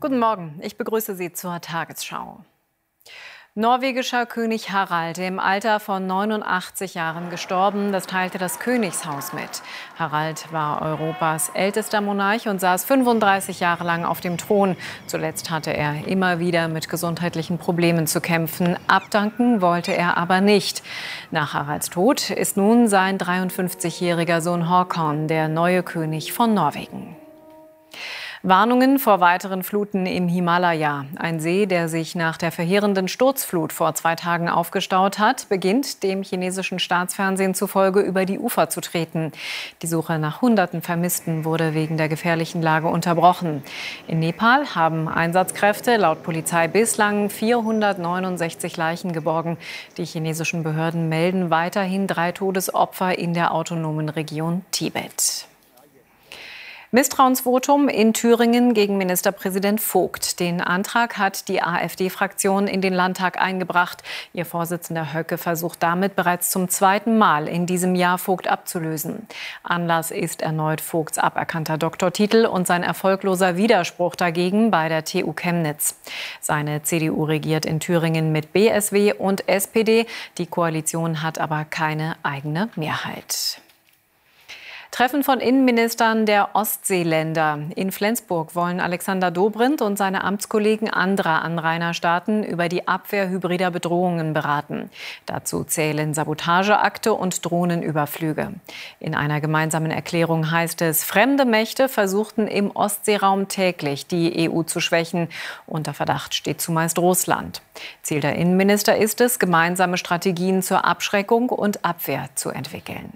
Guten Morgen, ich begrüße Sie zur Tagesschau. Norwegischer König Harald, im Alter von 89 Jahren gestorben, das teilte das Königshaus mit. Harald war Europas ältester Monarch und saß 35 Jahre lang auf dem Thron. Zuletzt hatte er immer wieder mit gesundheitlichen Problemen zu kämpfen. Abdanken wollte er aber nicht. Nach Haralds Tod ist nun sein 53-jähriger Sohn Håkon der neue König von Norwegen. Warnungen vor weiteren Fluten im Himalaya. Ein See, der sich nach der verheerenden Sturzflut vor 2 Tagen aufgestaut hat, beginnt dem chinesischen Staatsfernsehen zufolge über die Ufer zu treten. Die Suche nach Hunderten Vermissten wurde wegen der gefährlichen Lage unterbrochen. In Nepal haben Einsatzkräfte laut Polizei bislang 469 Leichen geborgen. Die chinesischen Behörden melden weiterhin 3 Todesopfer in der autonomen Region Tibet. Misstrauensvotum in Thüringen gegen Ministerpräsident Vogt. Den Antrag hat die AfD-Fraktion in den Landtag eingebracht. Ihr Vorsitzender Höcke versucht damit bereits zum 2. Mal in diesem Jahr Vogt abzulösen. Anlass ist erneut Vogts aberkannter Doktortitel und sein erfolgloser Widerspruch dagegen bei der TU Chemnitz. Seine CDU regiert in Thüringen mit BSW und SPD. Die Koalition hat aber keine eigene Mehrheit. Treffen von Innenministern der Ostseeländer. In Flensburg wollen Alexander Dobrindt und seine Amtskollegen anderer Anrainerstaaten über die Abwehr hybrider Bedrohungen beraten. Dazu zählen Sabotageakte und Drohnenüberflüge. In einer gemeinsamen Erklärung heißt es, fremde Mächte versuchten im Ostseeraum täglich die EU zu schwächen. Unter Verdacht steht zumeist Russland. Ziel der Innenminister ist es, gemeinsame Strategien zur Abschreckung und Abwehr zu entwickeln.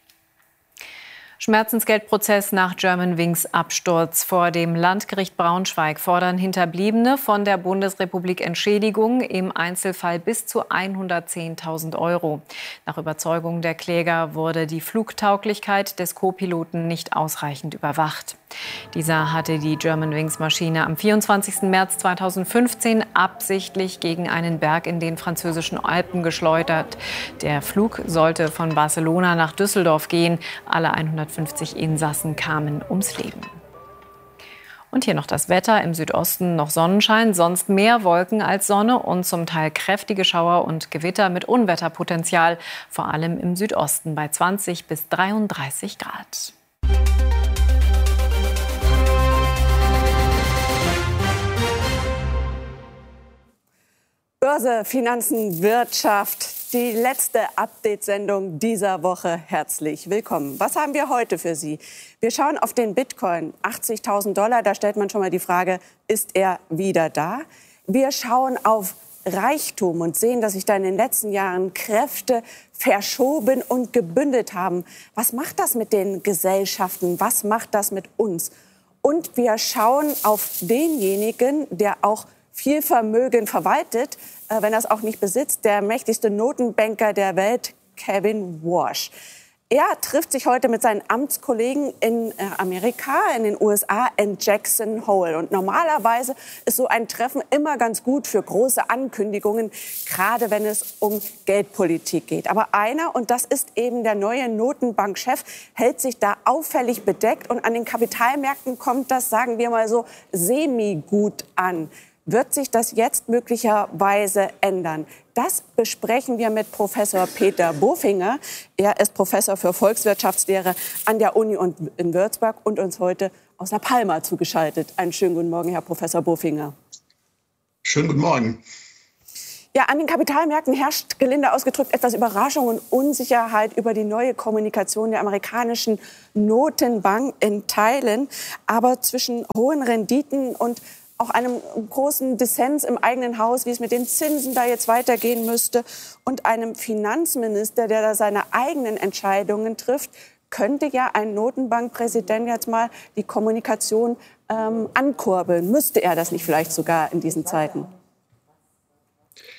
Schmerzensgeldprozess nach Germanwings Absturz. Vor dem Landgericht Braunschweig fordern Hinterbliebene von der Bundesrepublik Entschädigung, im Einzelfall bis zu 110.000 €. Nach Überzeugung der Kläger wurde die Flugtauglichkeit des Co-Piloten nicht ausreichend überwacht. Dieser hatte die Germanwings-Maschine am 24. März 2015 absichtlich gegen einen Berg in den französischen Alpen geschleudert. Der Flug sollte von Barcelona nach Düsseldorf gehen. Alle 150 Insassen kamen ums Leben. Und hier noch das Wetter. Im Südosten noch Sonnenschein, sonst mehr Wolken als Sonne und zum Teil kräftige Schauer und Gewitter mit Unwetterpotenzial. Vor allem im Südosten bei 20 bis 33 Grad. Börse, Finanzen, Wirtschaft, die letzte Update-Sendung dieser Woche. Herzlich willkommen. Was haben wir heute für Sie? Wir schauen auf den Bitcoin, 80.000 $. Da stellt man schon mal die Frage, ist er wieder da? Wir schauen auf Reichtum und sehen, dass sich da in den letzten Jahren Kräfte verschoben und gebündelt haben. Was macht das mit den Gesellschaften? Was macht das mit uns? Und wir schauen auf denjenigen, der auch viel Vermögen verwaltet, wenn er es auch nicht besitzt, der mächtigste Notenbanker der Welt, Kevin Warsh. Er trifft sich heute mit seinen Amtskollegen in Amerika, in den USA, in Jackson Hole. Und normalerweise ist so ein Treffen immer ganz gut für große Ankündigungen, gerade wenn es um Geldpolitik geht. Aber einer, und das ist eben der neue Notenbankchef, hält sich da auffällig bedeckt. Und an den Kapitalmärkten kommt das, sagen wir mal so, semi-gut an. Wird sich das jetzt möglicherweise ändern? Das besprechen wir mit Professor Peter Bofinger. Er ist Professor für Volkswirtschaftslehre an der Uni in Würzburg und uns heute aus La Palma zugeschaltet. Einen schönen guten Morgen, Herr Professor Bofinger. Schönen guten Morgen. Ja, an den Kapitalmärkten herrscht, gelinde ausgedrückt, etwas Überraschung und Unsicherheit über die neue Kommunikation der amerikanischen Notenbank in Teilen. Aber zwischen hohen Renditen und auch einem großen Dissens im eigenen Haus, wie es mit den Zinsen da jetzt weitergehen müsste, und einem Finanzminister, der da seine eigenen Entscheidungen trifft, könnte ja ein Notenbankpräsident jetzt mal die Kommunikation ankurbeln. Müsste er das nicht vielleicht sogar in diesen Zeiten?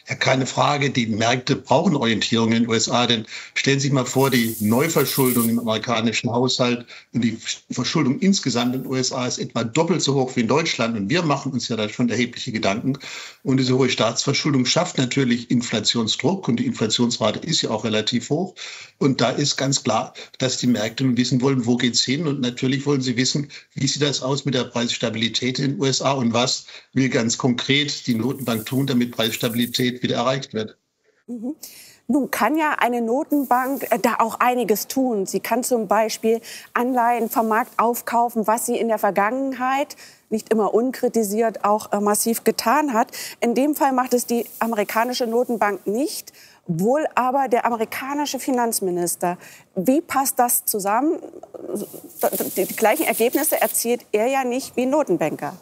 Ja, keine Frage, die Märkte brauchen Orientierung in den USA, denn stellen Sie sich mal vor, die Neuverschuldung im amerikanischen Haushalt und die Verschuldung insgesamt in den USA ist etwa doppelt so hoch wie in Deutschland und wir machen uns ja da schon erhebliche Gedanken und diese hohe Staatsverschuldung schafft natürlich Inflationsdruck und die Inflationsrate ist ja auch relativ hoch und da ist ganz klar, dass die Märkte nun wissen wollen, wo geht's hin und natürlich wollen sie wissen, wie sieht das aus mit der Preisstabilität in den USA und was will ganz konkret die Notenbank tun, damit Preisstabilität wieder erreicht wird. Mhm. Nun kann ja eine Notenbank da auch einiges tun. Sie kann zum Beispiel Anleihen vom Markt aufkaufen, was sie in der Vergangenheit nicht immer unkritisiert auch massiv getan hat. In dem Fall macht es die amerikanische Notenbank nicht, wohl aber der amerikanische Finanzminister. Wie passt das zusammen? Die gleichen Ergebnisse erzielt er ja nicht wie Notenbanker.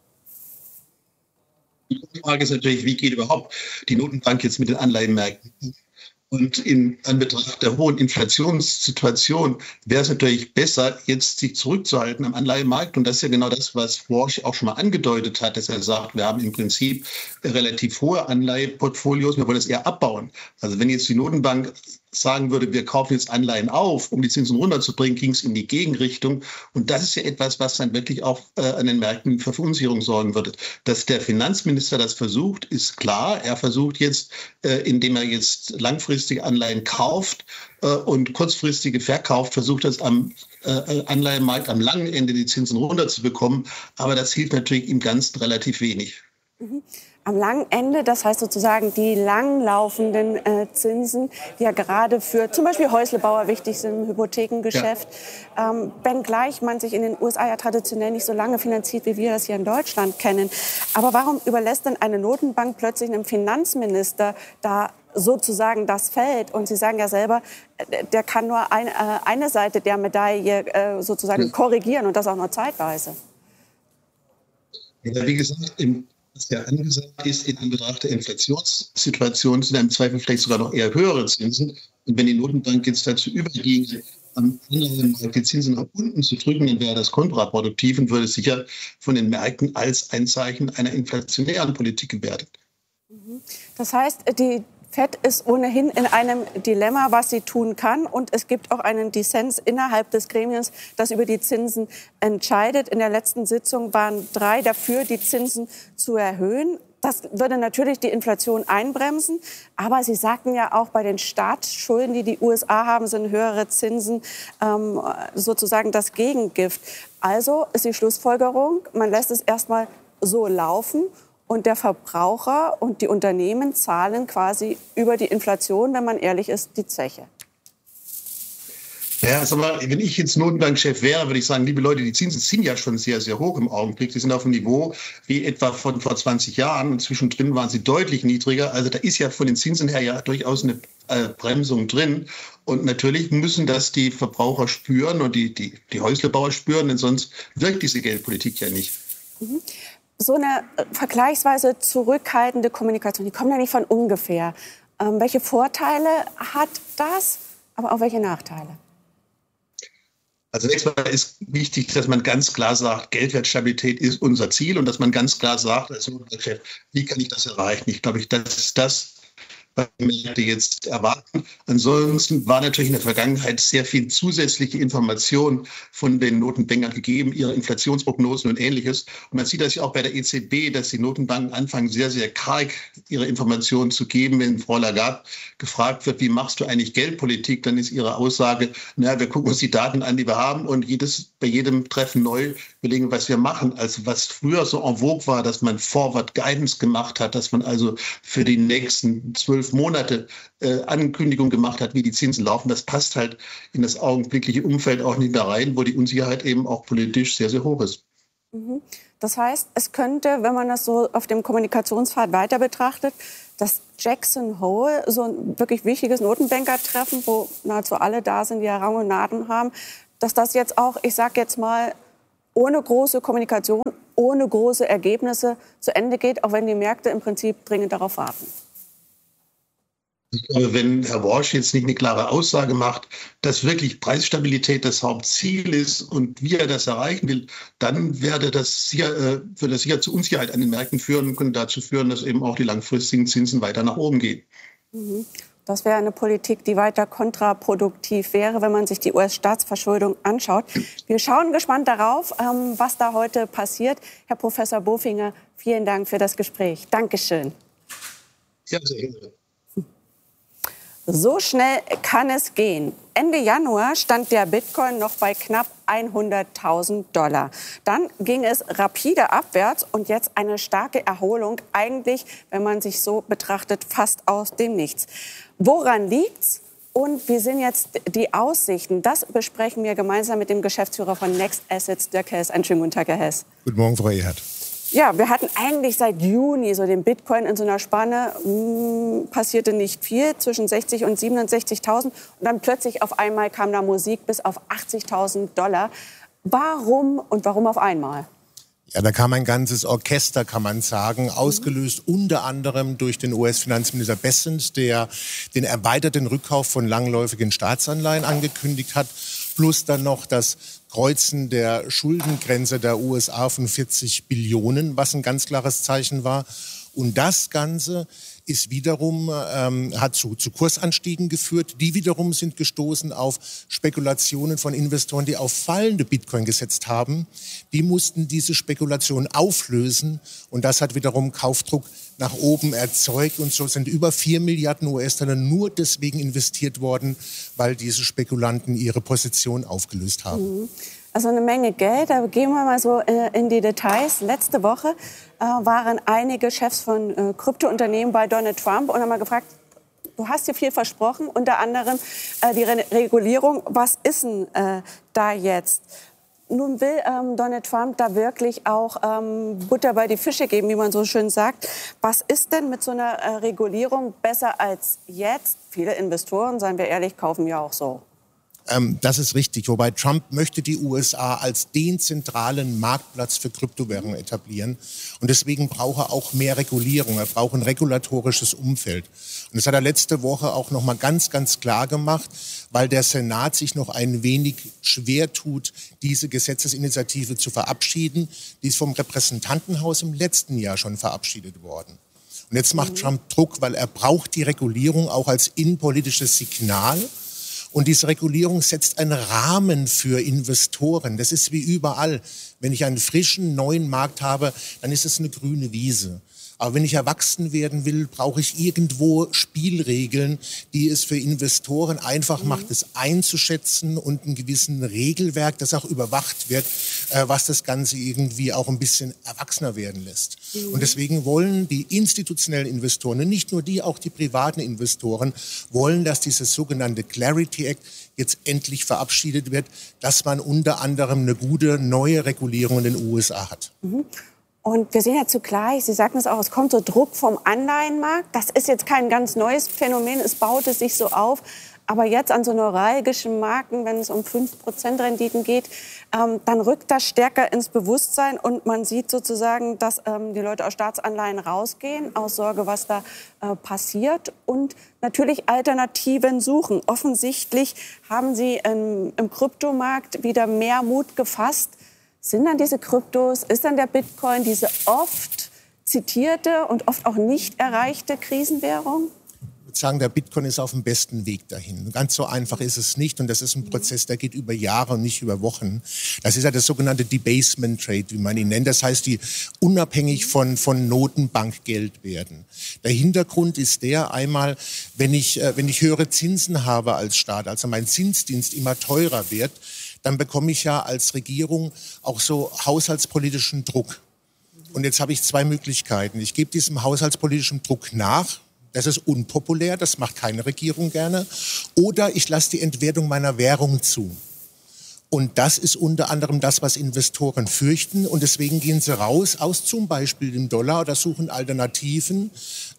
Die Frage ist natürlich, wie geht überhaupt die Notenbank jetzt mit den Anleihenmärkten um? Und in Anbetracht der hohen Inflationssituation wäre es natürlich besser, jetzt sich zurückzuhalten am Anleihenmarkt. Und das ist ja genau das, was Walsh auch schon mal angedeutet hat, dass er sagt, wir haben im Prinzip relativ hohe Anleiheportfolios, wir wollen es eher abbauen. Also wenn jetzt die Notenbank sagen würde, wir kaufen jetzt Anleihen auf, um die Zinsen runterzubringen, ging es in die Gegenrichtung. Und das ist ja etwas, was dann wirklich auch an den Märkten für Verunsicherung sorgen würde. Dass der Finanzminister das versucht, ist klar. Er versucht jetzt, indem er jetzt langfristige Anleihen kauft und kurzfristige verkauft, versucht das am Anleihenmarkt am langen Ende die Zinsen runterzubekommen. Aber das hilft natürlich im Ganzen relativ wenig. Mhm. Am langen Ende, das heißt sozusagen die langlaufenden Zinsen, die ja gerade für zum Beispiel Häuslebauer wichtig sind im Hypothekengeschäft. Ja. Wenngleich man sich in den USA ja traditionell nicht so lange finanziert, wie wir das hier in Deutschland kennen. Aber warum überlässt denn eine Notenbank plötzlich einem Finanzminister da sozusagen das Feld? Und Sie sagen ja selber, der kann nur eine Seite der Medaille sozusagen korrigieren und das auch nur zeitweise. Ja, wie gesagt, was ja angesagt ist, in Anbetracht der Inflationssituation sind im Zweifel vielleicht sogar noch eher höhere Zinsen. Und wenn die Notenbank jetzt dazu überginge, am Anleihenmarkt die Zinsen nach unten zu drücken, dann wäre das kontraproduktiv und würde sicher von den Märkten als ein Zeichen einer inflationären Politik gewertet. Das heißt, die FED ist ohnehin in einem Dilemma, was sie tun kann. Und es gibt auch einen Dissens innerhalb des Gremiums, das über die Zinsen entscheidet. In der letzten Sitzung waren 3 dafür, die Zinsen zu erhöhen. Das würde natürlich die Inflation einbremsen. Aber Sie sagten ja auch, bei den Staatsschulden, die die USA haben, sind höhere Zinsen sozusagen das Gegengift. Also ist die Schlussfolgerung, man lässt es erstmal so laufen. Und der Verbraucher und die Unternehmen zahlen quasi über die Inflation, wenn man ehrlich ist, die Zeche. Ja, sag mal, wenn ich jetzt Notenbankchef wäre, würde ich sagen, liebe Leute, die Zinsen sind ja schon sehr, sehr hoch im Augenblick. Sie sind auf dem Niveau wie etwa von vor 20 Jahren und zwischendrin waren sie deutlich niedriger. Also da ist ja von den Zinsen her ja durchaus eine Bremsung drin. Und natürlich müssen das die Verbraucher spüren und die Häuslebauer spüren, denn sonst wirkt diese Geldpolitik ja nicht. Mhm. So eine vergleichsweise zurückhaltende Kommunikation, die kommt ja nicht von ungefähr. Welche Vorteile hat das, aber auch welche Nachteile? Also zunächst mal ist wichtig, dass man ganz klar sagt, Geldwertstabilität ist unser Ziel und dass man ganz klar sagt, als Notenbankchef, wie kann ich das erreichen? Ich glaube, das ist das, was die Märkte jetzt erwarten. Ansonsten war natürlich in der Vergangenheit sehr viel zusätzliche Information von den Notenbankern gegeben, ihre Inflationsprognosen und Ähnliches. Und man sieht das ja auch bei der EZB, dass die Notenbanken anfangen, sehr, sehr karg ihre Informationen zu geben. Wenn Frau Lagarde gefragt wird, wie machst du eigentlich Geldpolitik, dann ist ihre Aussage, naja, wir gucken uns die Daten an, die wir haben und bei jedem Treffen neu überlegen, was wir machen. Also was früher so en vogue war, dass man Forward Guidance gemacht hat, dass man also für die nächsten 12 Monate Ankündigung gemacht hat, wie die Zinsen laufen. Das passt halt in das augenblickliche Umfeld auch nicht mehr rein, wo die Unsicherheit eben auch politisch sehr, sehr hoch ist. Das heißt, es könnte, wenn man das so auf dem Kommunikationspfad weiter betrachtet, das Jackson Hole, so ein wirklich wichtiges Notenbankertreffen, wo nahezu alle da sind, die ja Rang und Namen haben, dass das jetzt auch, ich sage jetzt mal, ohne große Kommunikation, ohne große Ergebnisse zu Ende geht, auch wenn die Märkte im Prinzip dringend darauf warten. Ich glaube, wenn Herr Warsh jetzt nicht eine klare Aussage macht, dass wirklich Preisstabilität das Hauptziel ist und wie er das erreichen will, dann würde das sicher zu Unsicherheit an den Märkten führen und könnte dazu führen, dass eben auch die langfristigen Zinsen weiter nach oben gehen. Das wäre eine Politik, die weiter kontraproduktiv wäre, wenn man sich die US-Staatsverschuldung anschaut. Wir schauen gespannt darauf, was da heute passiert. Herr Professor Bofinger, vielen Dank für das Gespräch. Dankeschön. Ja, sehr gerne. So schnell kann es gehen. Ende Januar stand der Bitcoin noch bei knapp 100.000 $. Dann ging es rapide abwärts und jetzt eine starke Erholung. Eigentlich, wenn man sich so betrachtet, fast aus dem Nichts. Woran liegt's? Und wie sind jetzt die Aussichten? Das besprechen wir gemeinsam mit dem Geschäftsführer von Next Assets, Dirk Hess. Einen schönen guten Tag, Herr Hess. Guten Morgen, Frau Ehert. Ja, wir hatten eigentlich seit Juni so den Bitcoin in so einer Spanne, passierte nicht viel, zwischen 60 und 67.000. Und dann plötzlich auf einmal kam da Musik bis auf 80.000 $. Warum und warum auf einmal? Ja, da kam ein ganzes Orchester, kann man sagen, ausgelöst unter anderem durch den US-Finanzminister Bessent, der den erweiterten Rückkauf von langläufigen Staatsanleihen angekündigt hat, plus dann noch das Kreuzen der Schuldengrenze der USA von 40 Billionen, was ein ganz klares Zeichen war. Und das Ganze ist wiederum, hat zu Kursanstiegen geführt. Die wiederum sind gestoßen auf Spekulationen von Investoren, die auf fallende Bitcoin gesetzt haben. Die mussten diese Spekulation auflösen und das hat wiederum Kaufdruck nach oben erzeugt. Und so sind über 4 Milliarden US-Dollar nur deswegen investiert worden, weil diese Spekulanten ihre Position aufgelöst haben. Also eine Menge Geld. Da gehen wir mal so in die Details. Letzte Woche waren einige Chefs von Kryptounternehmen bei Donald Trump und haben mal gefragt, du hast dir viel versprochen, unter anderem die Regulierung. Was ist denn da jetzt? Nun will Donald Trump da wirklich auch Butter bei die Fische geben, wie man so schön sagt. Was ist denn mit so einer Regulierung besser als jetzt? Viele Investoren, seien wir ehrlich, kaufen ja auch so. Das ist richtig. Wobei Trump möchte die USA als den zentralen Marktplatz für Kryptowährungen etablieren. Und deswegen braucht er auch mehr Regulierung. Er braucht ein regulatorisches Umfeld. Und das hat er letzte Woche auch noch mal ganz, ganz klar gemacht, weil der Senat sich noch ein wenig schwer tut, diese Gesetzesinitiative zu verabschieden. Die ist vom Repräsentantenhaus im letzten Jahr schon verabschiedet worden. Und jetzt macht Trump Druck, weil er braucht die Regulierung auch als innenpolitisches Signal. Und diese Regulierung setzt einen Rahmen für Investoren. Das ist wie überall. Wenn ich einen frischen, neuen Markt habe, dann ist es eine grüne Wiese. Aber wenn ich erwachsen werden will, brauche ich irgendwo Spielregeln, die es für Investoren einfach macht, es einzuschätzen und ein gewissen Regelwerk, das auch überwacht wird, was das Ganze irgendwie auch ein bisschen erwachsener werden lässt. Und deswegen wollen die institutionellen Investoren, und nicht nur die, auch die privaten Investoren, wollen, dass dieses sogenannte Clarity Act jetzt endlich verabschiedet wird, dass man unter anderem eine gute neue Regulierung in den USA hat. Und wir sehen ja zugleich, Sie sagten es auch, es kommt so Druck vom Anleihenmarkt. Das ist jetzt kein ganz neues Phänomen, es baut es sich so auf. Aber jetzt an so neuralgischen Marken, wenn es um 5% Renditen geht, dann rückt das stärker ins Bewusstsein. Und man sieht sozusagen, dass die Leute aus Staatsanleihen rausgehen, aus Sorge, was da passiert. Und natürlich Alternativen suchen. Offensichtlich haben Sie im Kryptomarkt wieder mehr Mut gefasst. Sind dann diese Kryptos, ist dann der Bitcoin diese oft zitierte und oft auch nicht erreichte Krisenwährung? Ich würde sagen, der Bitcoin ist auf dem besten Weg dahin. Ganz so einfach ist es nicht. Und das ist ein Prozess, der geht über Jahre und nicht über Wochen. Das ist ja das sogenannte Debasement Trade, wie man ihn nennt. Das heißt, die unabhängig von Notenbankgeld werden. Der Hintergrund ist der einmal, wenn ich höhere Zinsen habe als Staat, also mein Zinsdienst immer teurer wird, dann bekomme ich ja als Regierung auch so haushaltspolitischen Druck. Und jetzt habe ich zwei Möglichkeiten. Ich gebe diesem haushaltspolitischen Druck nach. Das ist unpopulär, das macht keine Regierung gerne. Oder ich lasse die Entwertung meiner Währung zu. Und das ist unter anderem das, was Investoren fürchten. Und deswegen gehen sie raus aus zum Beispiel dem Dollar oder suchen Alternativen,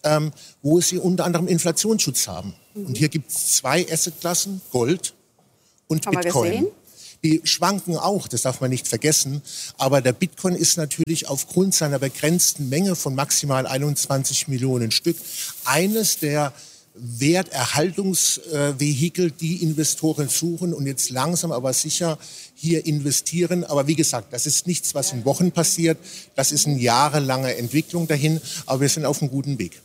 wo sie unter anderem Inflationsschutz haben. Und hier gibt es zwei Assetklassen, Gold und Bitcoin. Die schwanken auch, das darf man nicht vergessen. Aber der Bitcoin ist natürlich aufgrund seiner begrenzten Menge von maximal 21 Millionen Stück eines der Werterhaltungsvehikel, die Investoren suchen und jetzt langsam aber sicher hier investieren. Aber wie gesagt, das ist nichts, was in Wochen passiert. Das ist eine jahrelange Entwicklung dahin. Aber wir sind auf einem guten Weg.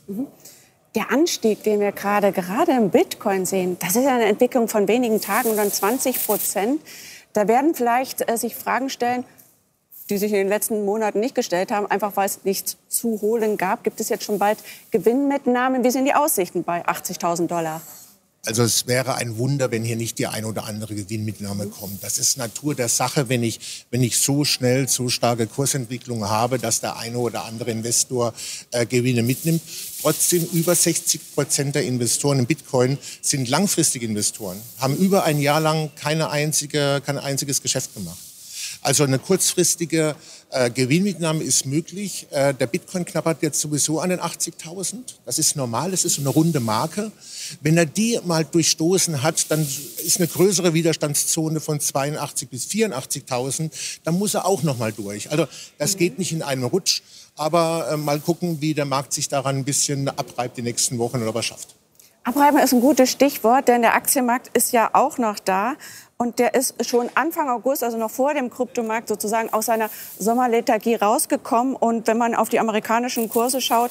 Der Anstieg, den wir gerade im Bitcoin sehen, das ist ja eine Entwicklung von wenigen Tagen und dann 20%. Da werden vielleicht sich Fragen stellen, die sich in den letzten Monaten nicht gestellt haben, einfach weil es nichts zu holen gab. Gibt es jetzt schon bald Gewinnmitnahmen? Wie sind die Aussichten bei $80.000? Also es wäre ein Wunder, wenn hier nicht die ein oder andere Gewinnmitnahme kommt. Das ist Natur der Sache, wenn ich so schnell, so starke Kursentwicklungen habe, dass der eine oder andere Investor Gewinne mitnimmt. Trotzdem über 60% der Investoren im Bitcoin sind langfristige Investoren, haben über ein Jahr lang kein einziges Geschäft gemacht. Also eine kurzfristige Gewinnmitnahme ist möglich. Der Bitcoin knabbert jetzt sowieso an den 80.000. Das ist normal, das ist so eine runde Marke. Wenn er die mal durchstoßen hat, dann ist eine größere Widerstandszone von 82.000 bis 84.000. Dann muss er auch noch mal durch. Also das geht nicht in einem Rutsch. Aber mal gucken, wie der Markt sich daran ein bisschen abreibt die nächsten Wochen oder was schafft. Abreiben ist ein gutes Stichwort, denn der Aktienmarkt ist ja auch noch da. Und der ist schon Anfang August, also noch vor dem Kryptomarkt, sozusagen aus seiner Sommerlethargie rausgekommen. Und wenn man auf die amerikanischen Kurse schaut,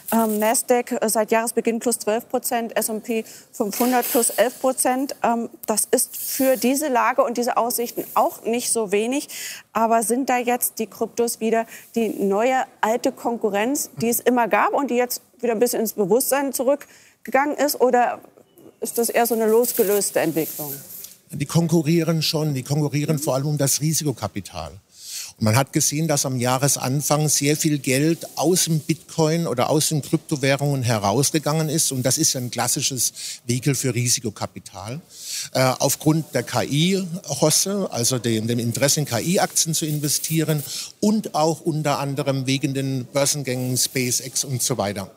Nasdaq seit Jahresbeginn plus 12%, S&P 500 plus 11%. Das ist für diese Lage und diese Aussichten auch nicht so wenig. Aber sind da jetzt die Kryptos wieder die neue alte Konkurrenz, die es immer gab und die jetzt wieder ein bisschen ins Bewusstsein zurückgegangen ist? Oder ist das eher so eine losgelöste Entwicklung? Die konkurrieren schon, die konkurrieren vor allem um das Risikokapital. Und man hat gesehen, dass am Jahresanfang sehr viel Geld aus dem Bitcoin oder aus den Kryptowährungen herausgegangen ist. Und das ist ein klassisches Vehikel für Risikokapital. Aufgrund der KI-Hosse, also dem Interesse in KI-Aktien zu investieren und auch unter anderem wegen den Börsengängen SpaceX und so weiter.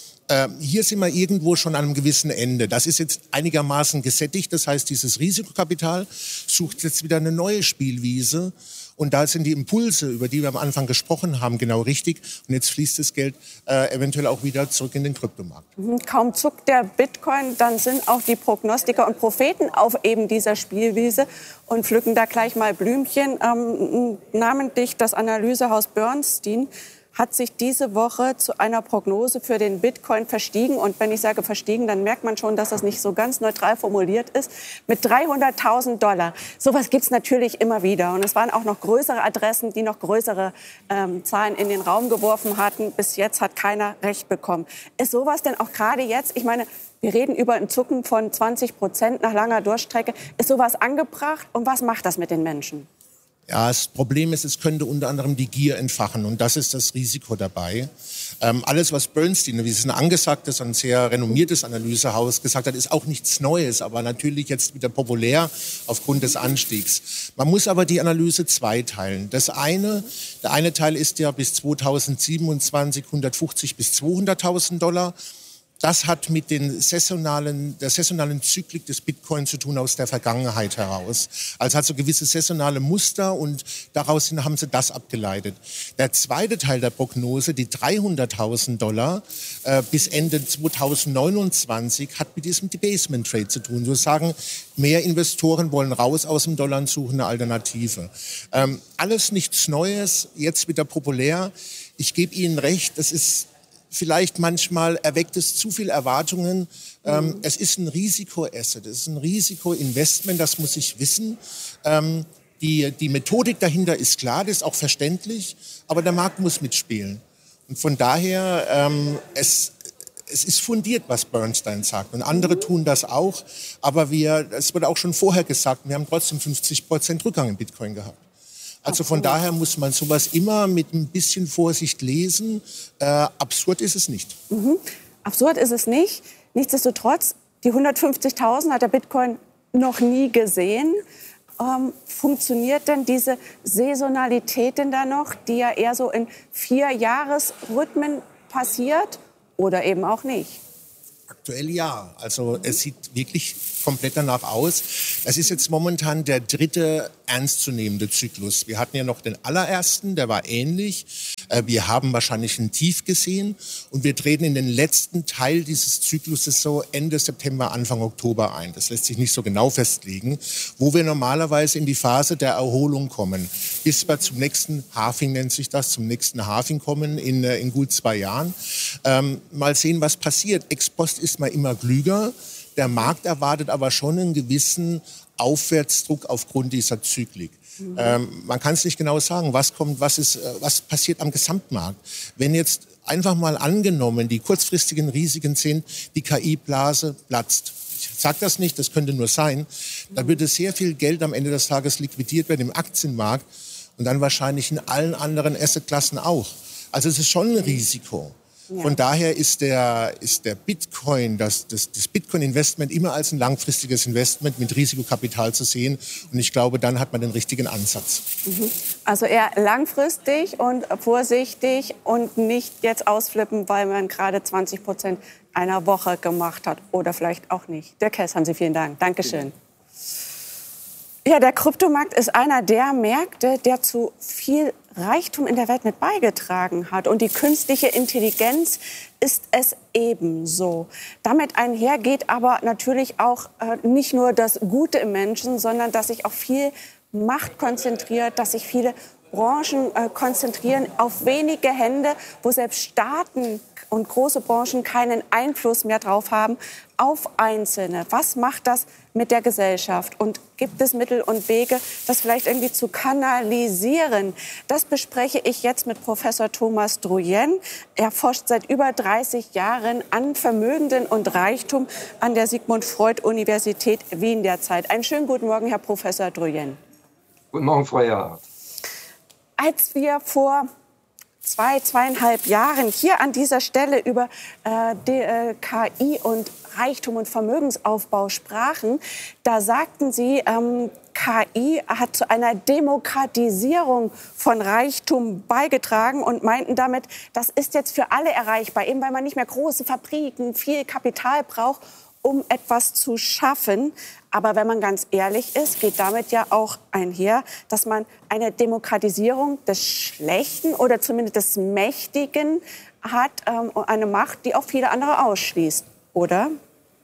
Hier sind wir irgendwo schon an einem gewissen Ende. Das ist jetzt einigermaßen gesättigt. Das heißt, dieses Risikokapital sucht jetzt wieder eine neue Spielwiese. Und da sind die Impulse, über die wir am Anfang gesprochen haben, genau richtig. Und jetzt fließt das Geld eventuell auch wieder zurück in den Kryptomarkt. Kaum zuckt der Bitcoin, dann sind auch die Prognostiker und Propheten auf eben dieser Spielwiese und pflücken da gleich mal Blümchen. Namentlich das Analysehaus Bernstein hat sich diese Woche zu einer Prognose für den Bitcoin verstiegen. Und wenn ich sage verstiegen, dann merkt man schon, dass das nicht so ganz neutral formuliert ist. Mit $300.000. Sowas gibt es natürlich immer wieder. Und es waren auch noch größere Adressen, die noch größere Zahlen in den Raum geworfen hatten. Bis jetzt hat keiner recht bekommen. Ist sowas denn auch gerade jetzt, ich meine, wir reden über ein Zucken von 20% nach langer Durchstrecke. Ist sowas angebracht? Und was macht das mit den Menschen? Ja, das Problem ist, es könnte unter anderem die Gier entfachen und das ist das Risiko dabei. Alles, was Bernstein, wie es ein angesagtes, ein sehr renommiertes Analysehaus gesagt hat, ist auch nichts Neues, aber natürlich jetzt wieder populär aufgrund des Anstiegs. Man muss aber die Analyse zweiteilen. Der eine Teil ist ja bis 2027 150.000 bis $200.000. Das hat mit der saisonalen Zyklik des Bitcoin zu tun aus der Vergangenheit heraus. Also hat so gewisse saisonale Muster und daraus haben sie das abgeleitet. Der zweite Teil der Prognose, die $300.000 bis Ende 2029, hat mit diesem Debasement Trade zu tun. Wir sagen, mehr Investoren wollen raus aus dem Dollar und suchen eine Alternative. Alles nichts Neues, jetzt wieder populär. Ich gebe Ihnen recht, das ist vielleicht manchmal erweckt es zu viel Erwartungen. Es ist ein Risikoasset, es ist ein Risikoinvestment, das muss ich wissen. Die Methodik dahinter ist klar, das ist auch verständlich, aber der Markt muss mitspielen. Und von daher, es ist fundiert, was Bernstein sagt. Und andere tun das auch, aber es wurde auch schon vorher gesagt, wir haben trotzdem 50% Rückgang im Bitcoin gehabt. Also von daher muss man sowas immer mit ein bisschen Vorsicht lesen. Absurd ist es nicht. Absurd ist es nicht. Nichtsdestotrotz, die 150.000 hat der Bitcoin noch nie gesehen. Funktioniert denn diese Saisonalität denn da noch, die ja eher so in 4-Jahres-Rhythmen passiert oder eben auch nicht? Aktuell ja. Also es sieht wirklich komplett danach aus. Es ist jetzt momentan der dritte ernstzunehmende Zyklus. Wir hatten ja noch den allerersten, der war ähnlich. Wir haben wahrscheinlich ein Tief gesehen und wir treten in den letzten Teil dieses Zykluses so Ende September, Anfang Oktober ein. Das lässt sich nicht so genau festlegen, wo wir normalerweise in die Phase der Erholung kommen. Bis wir zum nächsten Halving, nennt sich das, zum nächsten Halving kommen in gut 2 Jahren. Mal sehen, was passiert. Ex post ist man immer klüger. Der Markt erwartet aber schon einen gewissen Aufwärtsdruck aufgrund dieser Zyklik. Man kann es nicht genau sagen, was kommt, was passiert am Gesamtmarkt. Wenn jetzt einfach mal angenommen, die kurzfristigen Risiken sind, die KI-Blase platzt. Ich sage das nicht, das könnte nur sein. Da würde sehr viel Geld am Ende des Tages liquidiert werden im Aktienmarkt und dann wahrscheinlich in allen anderen Assetklassen auch. Also es ist schon ein Risiko. Ja. Von daher ist der Bitcoin, das Bitcoin-Investment immer als ein langfristiges Investment mit Risikokapital zu sehen. Und ich glaube, dann hat man den richtigen Ansatz. Also eher langfristig und vorsichtig und nicht jetzt ausflippen, weil man gerade 20% einer Woche gemacht hat. Oder vielleicht auch nicht. Dirk Hess, haben Sie vielen Dank. Dankeschön. Ja, der Kryptomarkt ist einer der Märkte, der zu viel Reichtum in der Welt mit beigetragen hat. Und die künstliche Intelligenz ist es ebenso. Damit einher geht aber natürlich auch nicht nur das Gute im Menschen, sondern dass sich auch viel Macht konzentriert, dass sich viele Branchen konzentrieren auf wenige Hände, wo selbst Staaten und große Branchen keinen Einfluss mehr drauf haben auf Einzelne. Was macht das mit der Gesellschaft? Und gibt es Mittel und Wege, das vielleicht irgendwie zu kanalisieren? Das bespreche ich jetzt mit Professor Thomas Drouin. Er forscht seit über 30 Jahren an Vermögen und Reichtum an der Sigmund Freud Universität Wien derzeit. Einen schönen guten Morgen, Herr Professor Drouin. Guten Morgen, Frau Jahrhardt. Als wir vor 2,5 Jahren hier an dieser Stelle über KI und Reichtum und Vermögensaufbau sprachen, da sagten Sie, KI hat zu einer Demokratisierung von Reichtum beigetragen und meinten damit, das ist jetzt für alle erreichbar, eben weil man nicht mehr große Fabriken, viel Kapital braucht, um etwas zu schaffen. Aber wenn man ganz ehrlich ist, geht damit ja auch einher, dass man eine Demokratisierung des Schlechten oder zumindest des Mächtigen hat, eine Macht, die auch viele andere ausschließt, oder?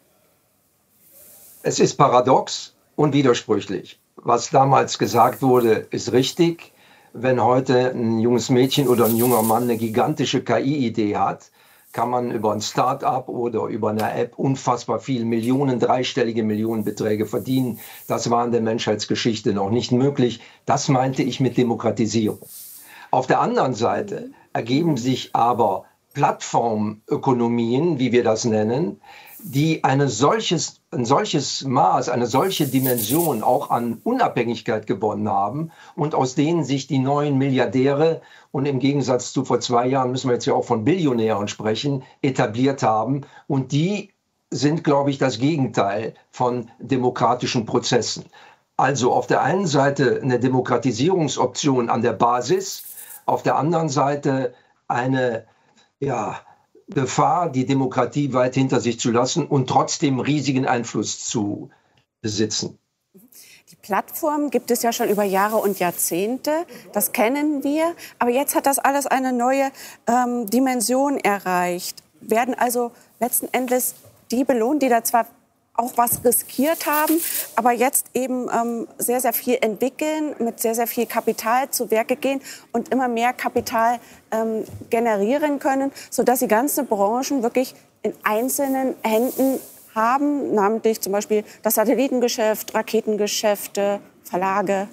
Es ist paradox und widersprüchlich. Was damals gesagt wurde, ist richtig. Wenn heute ein junges Mädchen oder ein junger Mann eine gigantische KI-Idee hat, kann man über ein Start-up oder über eine App unfassbar viel dreistellige Millionenbeträge verdienen. Das war in der Menschheitsgeschichte noch nicht möglich. Das meinte ich mit Demokratisierung. Auf der anderen Seite ergeben sich aber Plattformökonomien, wie wir das nennen, die ein solches Maß, eine solche Dimension auch an Unabhängigkeit gewonnen haben und aus denen sich die neuen Milliardäre und im Gegensatz zu vor 2 Jahren müssen wir jetzt ja auch von Billionären sprechen, etabliert haben. Und die sind, glaube ich, das Gegenteil von demokratischen Prozessen. Also auf der einen Seite eine Demokratisierungsoption an der Basis, auf der anderen Seite eine Gefahr, die Demokratie weit hinter sich zu lassen und trotzdem riesigen Einfluss zu besitzen. Die Plattform gibt es ja schon über Jahre und Jahrzehnte, das kennen wir. Aber jetzt hat das alles eine neue Dimension erreicht. Werden also letzten Endes die belohnt, die da zwar auch was riskiert haben, aber jetzt eben sehr, sehr viel entwickeln, mit sehr, sehr viel Kapital zu Werke gehen und immer mehr Kapital generieren können, sodass die ganzen Branchen wirklich in einzelnen Händen haben, namentlich zum Beispiel das Satellitengeschäft, Raketengeschäfte, Verlage.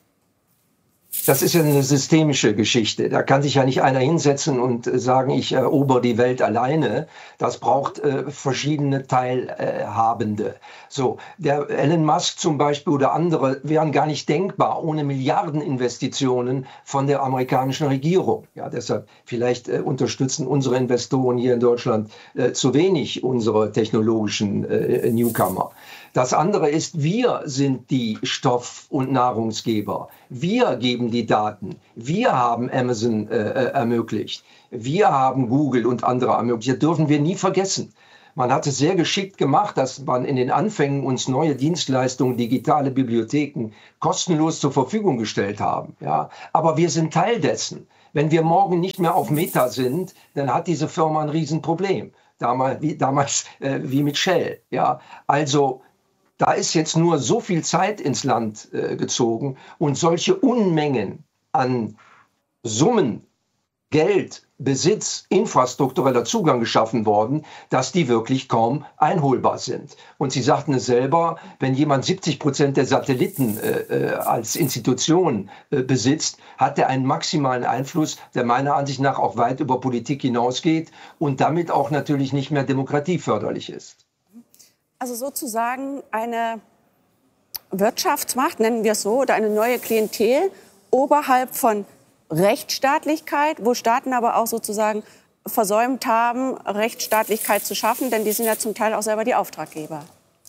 Das ist ja eine systemische Geschichte. Da kann sich ja nicht einer hinsetzen und sagen, ich erober die Welt alleine. Das braucht verschiedene Teilhabende. So, der Elon Musk zum Beispiel oder andere wären gar nicht denkbar ohne Milliardeninvestitionen von der amerikanischen Regierung. Ja, deshalb vielleicht unterstützen unsere Investoren hier in Deutschland zu wenig unsere technologischen Newcomer. Das andere ist, wir sind die Stoff- und Nahrungsgeber. Wir geben die Daten. Wir haben Amazon ermöglicht. Wir haben Google und andere ermöglicht. Das dürfen wir nie vergessen. Man hat es sehr geschickt gemacht, dass man in den Anfängen uns neue Dienstleistungen, digitale Bibliotheken kostenlos zur Verfügung gestellt haben. Ja, aber wir sind Teil dessen. Wenn wir morgen nicht mehr auf Meta sind, dann hat diese Firma ein Riesenproblem. Damals wie mit Shell. Ja? Also da ist jetzt nur so viel Zeit ins Land gezogen und solche Unmengen an Summen, Geld, Besitz, infrastruktureller Zugang geschaffen worden, dass die wirklich kaum einholbar sind. Und Sie sagten es selber, wenn jemand 70% der Satelliten als Institution besitzt, hat er einen maximalen Einfluss, der meiner Ansicht nach auch weit über Politik hinausgeht und damit auch natürlich nicht mehr demokratieförderlich ist. Also sozusagen eine Wirtschaftsmacht, nennen wir es so, oder eine neue Klientel oberhalb von Rechtsstaatlichkeit, wo Staaten aber auch sozusagen versäumt haben, Rechtsstaatlichkeit zu schaffen, denn die sind ja zum Teil auch selber die Auftraggeber.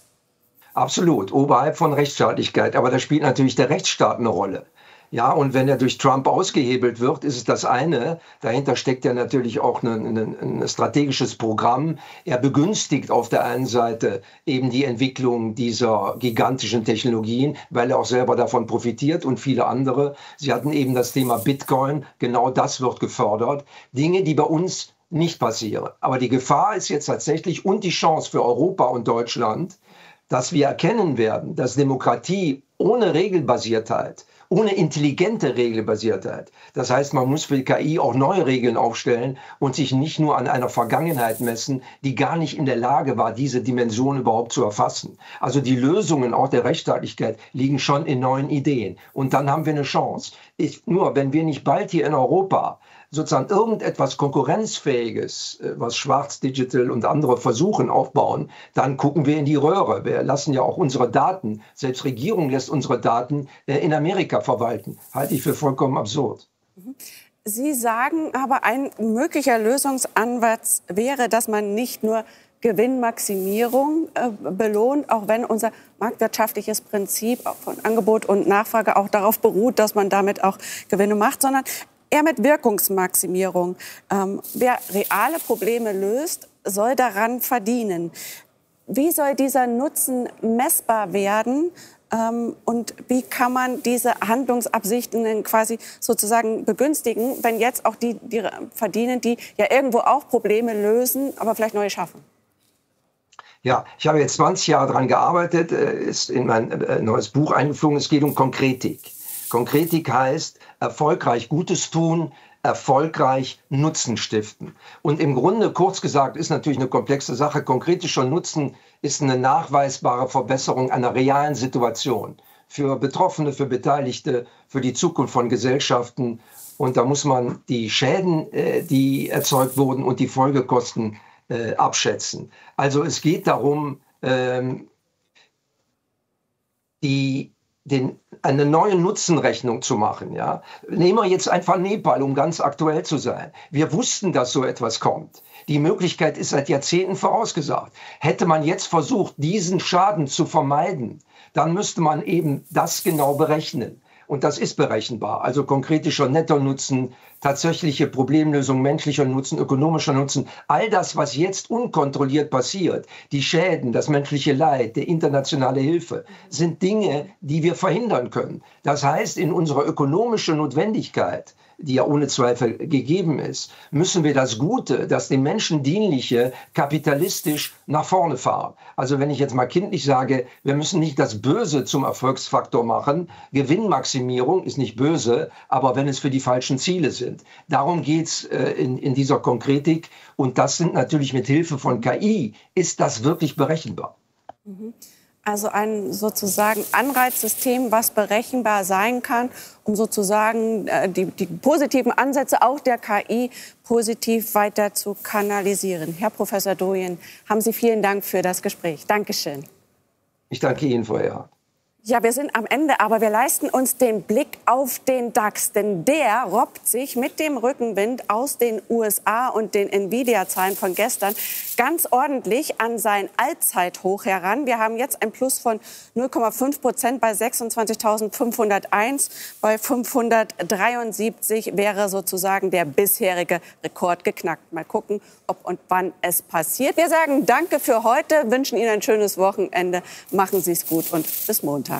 Absolut, oberhalb von Rechtsstaatlichkeit. Aber da spielt natürlich der Rechtsstaat eine Rolle. Ja, und wenn er durch Trump ausgehebelt wird, ist es das eine. Dahinter steckt ja natürlich auch ein strategisches Programm. Er begünstigt auf der einen Seite eben die Entwicklung dieser gigantischen Technologien, weil er auch selber davon profitiert und viele andere. Sie hatten eben das Thema Bitcoin. Genau das wird gefördert. Dinge, die bei uns nicht passieren. Aber die Gefahr ist jetzt tatsächlich und die Chance für Europa und Deutschland, dass wir erkennen werden, dass Demokratie ohne Regelbasiertheit, ohne intelligente Regelbasiertheit. Das heißt, man muss für die KI auch neue Regeln aufstellen und sich nicht nur an einer Vergangenheit messen, die gar nicht in der Lage war, diese Dimension überhaupt zu erfassen. Also die Lösungen auch der Rechtsstaatlichkeit liegen schon in neuen Ideen. Und dann haben wir eine Chance. Nur wenn wir nicht bald hier in Europa sozusagen irgendetwas Konkurrenzfähiges, was Schwarz Digital und andere versuchen, aufbauen, dann gucken wir in die Röhre. Wir lassen ja auch unsere Daten, selbst Regierung lässt unsere Daten in Amerika verwalten. Halte ich für vollkommen absurd. Sie sagen aber, ein möglicher Lösungsansatz wäre, dass man nicht nur Gewinnmaximierung belohnt, auch wenn unser marktwirtschaftliches Prinzip auch von Angebot und Nachfrage auch darauf beruht, dass man damit auch Gewinne macht, sondern eher mit Wirkungsmaximierung. Wer reale Probleme löst, soll daran verdienen. Wie soll dieser Nutzen messbar werden? Und wie kann man diese Handlungsabsichten quasi sozusagen begünstigen, wenn jetzt auch die verdienen, die ja irgendwo auch Probleme lösen, aber vielleicht neue schaffen? Ja, ich habe jetzt 20 Jahre daran gearbeitet, ist in mein neues Buch eingeflogen, es geht um Konkretik. Konkretik heißt erfolgreich Gutes tun, erfolgreich Nutzen stiften. Und im Grunde, kurz gesagt, ist natürlich eine komplexe Sache. Konkretischer Nutzen ist eine nachweisbare Verbesserung einer realen Situation für Betroffene, für Beteiligte, für die Zukunft von Gesellschaften. Und da muss man die Schäden, die erzeugt wurden, und die Folgekosten abschätzen. Also es geht darum, eine neue Nutzenrechnung zu machen. Ja? Nehmen wir jetzt einfach Nepal, um ganz aktuell zu sein. Wir wussten, dass so etwas kommt. Die Möglichkeit ist seit Jahrzehnten vorausgesagt. Hätte man jetzt versucht, diesen Schaden zu vermeiden, dann müsste man eben das genau berechnen. Und das ist berechenbar. Also konkretischer Nettonutzen, tatsächliche Problemlösung, menschlicher Nutzen, ökonomischer Nutzen. All das, was jetzt unkontrolliert passiert, die Schäden, das menschliche Leid, die internationale Hilfe, sind Dinge, die wir verhindern können. Das heißt, in unserer ökonomischen Notwendigkeit, die ja ohne Zweifel gegeben ist, müssen wir das Gute, das dem Menschen dienliche, kapitalistisch nach vorne fahren. Also wenn ich jetzt mal kindlich sage, wir müssen nicht das Böse zum Erfolgsfaktor machen. Gewinnmaximierung ist nicht böse, aber wenn es für die falschen Ziele sind. Darum geht es in dieser Konkretik. Und das sind natürlich mit Hilfe von KI, ist das wirklich berechenbar. Also ein sozusagen Anreizsystem, was berechenbar sein kann, um sozusagen die positiven Ansätze auch der KI positiv weiter zu kanalisieren. Herr Professor Doyen, haben Sie vielen Dank für das Gespräch. Dankeschön. Ich danke Ihnen, Frau Erhardt. Ja, wir sind am Ende, aber wir leisten uns den Blick auf den DAX, denn der robbt sich mit dem Rückenwind aus den USA und den Nvidia-Zahlen von gestern ganz ordentlich an sein Allzeithoch heran. Wir haben jetzt ein Plus von 0,5% bei 26.501. Bei 573 wäre sozusagen der bisherige Rekord geknackt. Mal gucken, ob und wann es passiert. Wir sagen Danke für heute, wünschen Ihnen ein schönes Wochenende. Machen Sie es gut und bis Montag.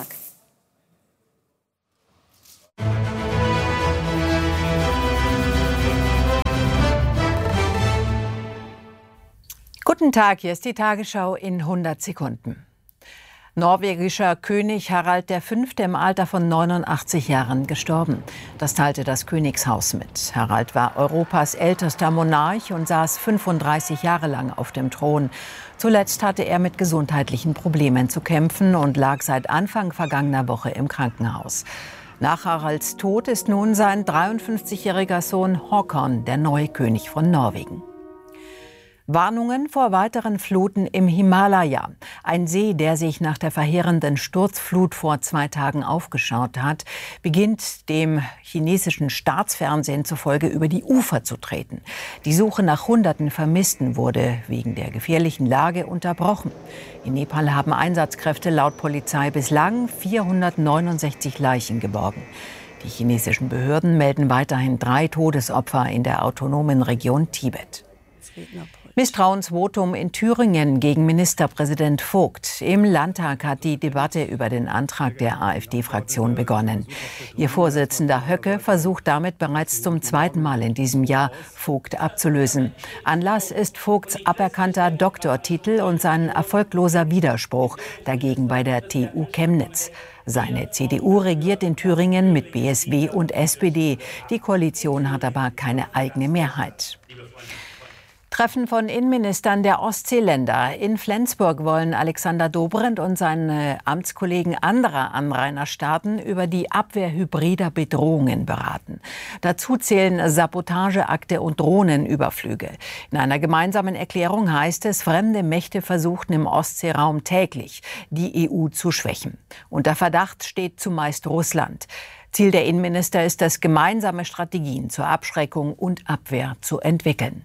Guten Tag, hier ist die Tagesschau in 100 Sekunden. Norwegischer König Harald V. im Alter von 89 Jahren gestorben. Das teilte das Königshaus mit. Harald war Europas ältester Monarch und saß 35 Jahre lang auf dem Thron. Zuletzt hatte er mit gesundheitlichen Problemen zu kämpfen und lag seit Anfang vergangener Woche im Krankenhaus. Nach Haralds Tod ist nun sein 53-jähriger Sohn Håkon der neue König von Norwegen. Warnungen vor weiteren Fluten im Himalaya. Ein See, der sich nach der verheerenden Sturzflut vor 2 Tagen aufgeschaut hat, beginnt dem chinesischen Staatsfernsehen zufolge über die Ufer zu treten. Die Suche nach Hunderten Vermissten wurde wegen der gefährlichen Lage unterbrochen. In Nepal haben Einsatzkräfte laut Polizei bislang 469 Leichen geborgen. Die chinesischen Behörden melden weiterhin 3 Todesopfer in der autonomen Region Tibet. Misstrauensvotum in Thüringen gegen Ministerpräsident Vogt. Im Landtag hat die Debatte über den Antrag der AfD-Fraktion begonnen. Ihr Vorsitzender Höcke versucht damit bereits zum 2. Mal in diesem Jahr, Vogt abzulösen. Anlass ist Vogts aberkannter Doktortitel und sein erfolgloser Widerspruch dagegen bei der TU Chemnitz. Seine CDU regiert in Thüringen mit BSW und SPD. Die Koalition hat aber keine eigene Mehrheit. Treffen von Innenministern der Ostseeländer. In Flensburg wollen Alexander Dobrindt und seine Amtskollegen anderer Anrainerstaaten über die Abwehr hybrider Bedrohungen beraten. Dazu zählen Sabotageakte und Drohnenüberflüge. In einer gemeinsamen Erklärung heißt es, fremde Mächte versuchten im Ostseeraum täglich, die EU zu schwächen. Unter Verdacht steht zumeist Russland. Ziel der Innenminister ist es, gemeinsame Strategien zur Abschreckung und Abwehr zu entwickeln.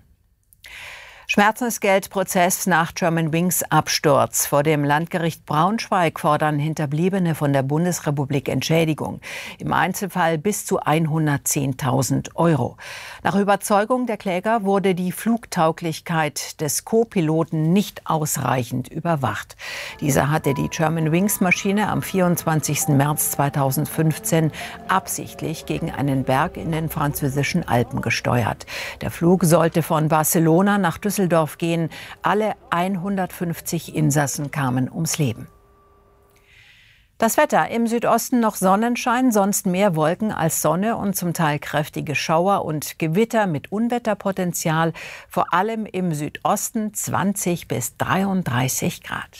Schmerzensgeldprozess nach Germanwings Absturz. Vor dem Landgericht Braunschweig fordern Hinterbliebene von der Bundesrepublik Entschädigung. Im Einzelfall bis zu 110.000 €. Nach Überzeugung der Kläger wurde die Flugtauglichkeit des Co-Piloten nicht ausreichend überwacht. Dieser hatte die Germanwings-Maschine am 24. März 2015 absichtlich gegen einen Berg in den französischen Alpen gesteuert. Der Flug sollte von Barcelona nach Düsseldorf gehen. Alle 150 Insassen kamen ums Leben. Das Wetter: im Südosten noch Sonnenschein, sonst mehr Wolken als Sonne und zum Teil kräftige Schauer und Gewitter mit Unwetterpotenzial. Vor allem im Südosten 20 bis 33 Grad.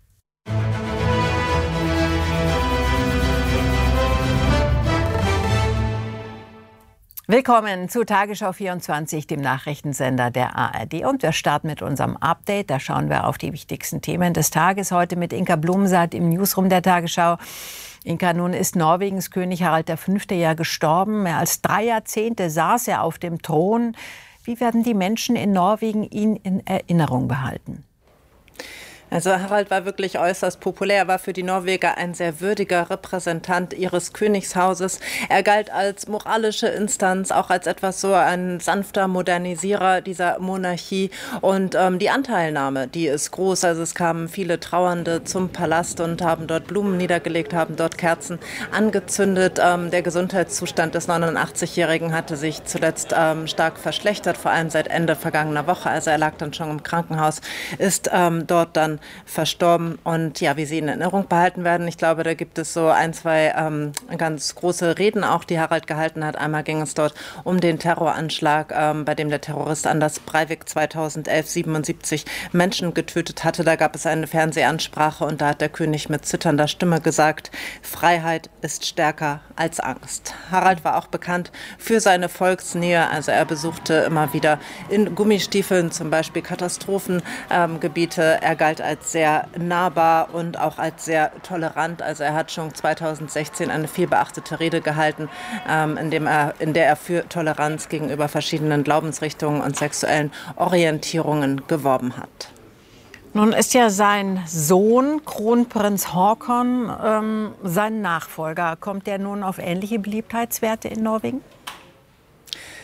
Willkommen zu Tagesschau 24, dem Nachrichtensender der ARD. Und wir starten mit unserem Update. Da schauen wir auf die wichtigsten Themen des Tages. Heute mit Inka Blumensaat im Newsroom der Tagesschau. Inka, nun ist Norwegens König Harald V. ja gestorben. Mehr als 3 Jahrzehnte saß er auf dem Thron. Wie werden die Menschen in Norwegen ihn in Erinnerung behalten? Also Harald war wirklich äußerst populär, war für die Norweger ein sehr würdiger Repräsentant ihres Königshauses. Er galt als moralische Instanz, auch als etwas so ein sanfter Modernisierer dieser Monarchie. Und die Anteilnahme, die ist groß. Also es kamen viele Trauernde zum Palast und haben dort Blumen niedergelegt, haben dort Kerzen angezündet. Der Gesundheitszustand des 89-Jährigen hatte sich zuletzt stark verschlechtert, vor allem seit Ende vergangener Woche. Also er lag dann schon im Krankenhaus, ist dort dann verstorben und ja, wie sie in Erinnerung behalten werden. Ich glaube, da gibt es so 1, 2 ganz große Reden auch, die Harald gehalten hat. Einmal ging es dort um den Terroranschlag, bei dem der Terrorist Anders Breivik 2011 77 Menschen getötet hatte. Da gab es eine Fernsehansprache und da hat der König mit zitternder Stimme gesagt, Freiheit ist stärker als Angst. Harald war auch bekannt für seine Volksnähe. Also er besuchte immer wieder in Gummistiefeln zum Beispiel Katastrophengebiete. Er galt als sehr nahbar und auch als sehr tolerant. Also er hat schon 2016 eine vielbeachtete Rede gehalten, in der er für Toleranz gegenüber verschiedenen Glaubensrichtungen und sexuellen Orientierungen geworben hat. Nun ist ja sein Sohn, Kronprinz Håkon, sein Nachfolger. Kommt der nun auf ähnliche Beliebtheitswerte in Norwegen?